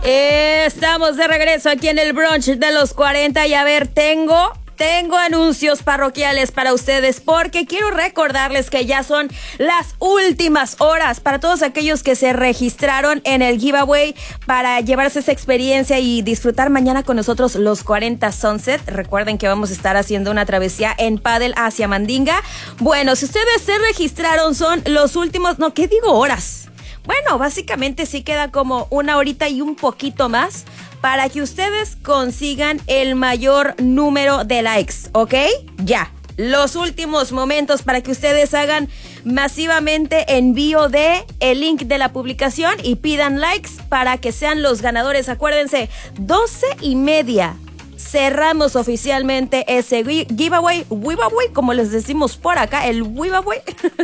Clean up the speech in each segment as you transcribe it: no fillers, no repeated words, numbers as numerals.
Estamos de regreso aquí en el brunch de los 40 y a ver, tengo anuncios parroquiales para ustedes porque quiero recordarles que ya son las últimas horas para todos aquellos que se registraron en el giveaway para llevarse esa experiencia y disfrutar mañana con nosotros los 40 Sunset. Recuerden que vamos a estar haciendo una travesía en pádel hacia Mandinga. Bueno, si ustedes se registraron son los últimos, no, ¿qué digo horas? Bueno, básicamente sí queda como una horita y un poquito más para que ustedes consigan el mayor número de likes, ¿ok? Ya, los últimos momentos para que ustedes hagan masivamente envío de el link de la publicación y pidan likes para que sean los ganadores. Acuérdense, 12:30. Cerramos oficialmente ese giveaway, como les decimos por acá, el giveaway,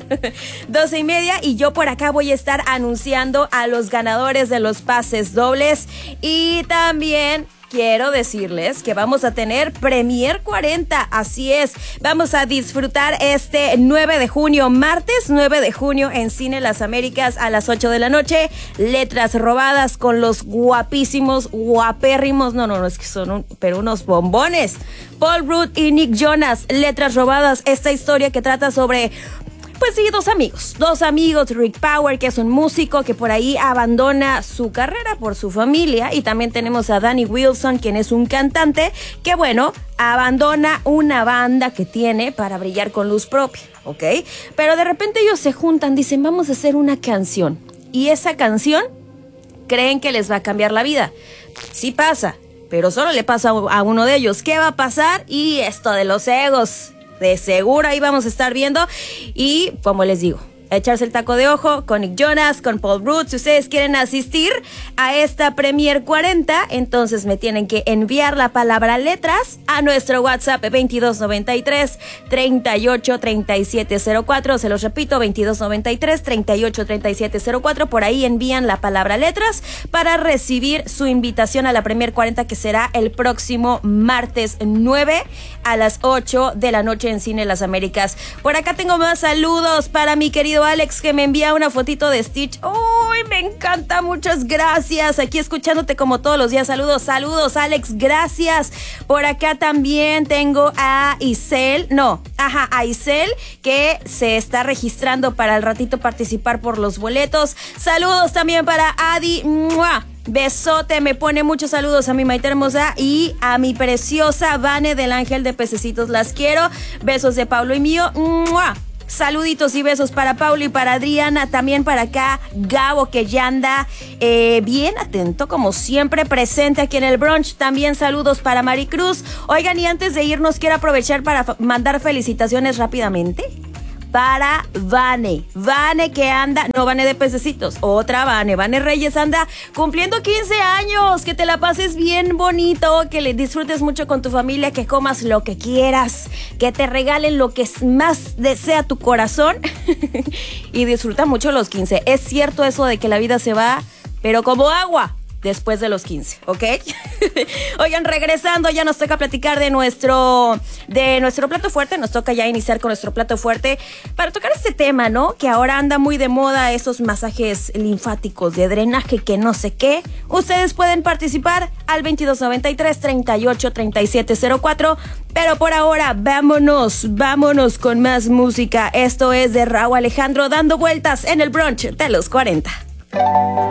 12:30, y yo por acá voy a estar anunciando a los ganadores de los pases dobles y también quiero decirles que vamos a tener Premier 40, así es, vamos a disfrutar este 9 de junio, martes 9 de junio en Cine Las Américas a las 8 de la noche, Letras Robadas con los guapísimos, guapérrimos, no, es que son pero unos bombones, Paul Rudd y Nick Jonas, Letras Robadas, esta historia que trata sobre... Pues sí, dos amigos, Rick Power, que es un músico que por ahí abandona su carrera por su familia, y también tenemos a Danny Wilson, quien es un cantante que, bueno, abandona una banda que tiene para brillar con luz propia, ¿ok? Pero de repente ellos se juntan, dicen, vamos a hacer una canción, y esa canción creen que les va a cambiar la vida. Sí pasa, pero solo le pasa a uno de ellos. ¿Qué va a pasar? Y esto de los egos... De seguro ahí vamos a estar viendo. Y como les digo, echarse el taco de ojo con Nick Jonas, con Paul Rudd. Si ustedes quieren asistir a esta Premier 40, entonces me tienen que enviar la palabra letras a nuestro WhatsApp 2293 383704. Se los repito, 2293 383704. Por ahí envían la palabra letras para recibir su invitación a la Premier 40, que será el próximo martes 9 a las 8 de la noche en Cine Las Américas. Por acá tengo más saludos para mi querido Alex, que me envía una fotito de Stitch. ¡Uy, me encanta! Muchas gracias. Aquí escuchándote como todos los días. Saludos, Alex. Gracias. Por acá también tengo a Isel, que se está registrando para el ratito participar por los boletos. Saludos también para Adi. ¡Mua! Besote, me pone muchos saludos a mi Maite hermosa y a mi preciosa Vane del Ángel de Pececitos. Las quiero. Besos de Pablo y mío. ¡Mua! Saluditos y besos para Paulo y para Adriana, también para acá Gabo, que ya anda bien atento, como siempre, presente aquí en el brunch. También saludos para Maricruz. Oigan, y antes de irnos quiero aprovechar para mandar felicitaciones rápidamente para Vane que anda, no Vane de Pececitos, otra Vane Reyes anda cumpliendo 15 años, que te la pases bien bonito, que le disfrutes mucho con tu familia, que comas lo que quieras, que te regalen lo que más desea tu corazón y disfruta mucho los 15. Es cierto eso de que la vida se va, pero como agua, después de los 15, ¿ok? Oigan, regresando, ya nos toca platicar de nuestro plato fuerte. Nos toca ya iniciar con nuestro plato fuerte para tocar este tema, ¿no? Que ahora anda muy de moda, esos masajes linfáticos de drenaje, que no sé qué. Ustedes pueden participar al 2293 383704. Pero por ahora, vámonos con más música. Esto es de Rauw Alejandro, dando vueltas en el brunch de los 40.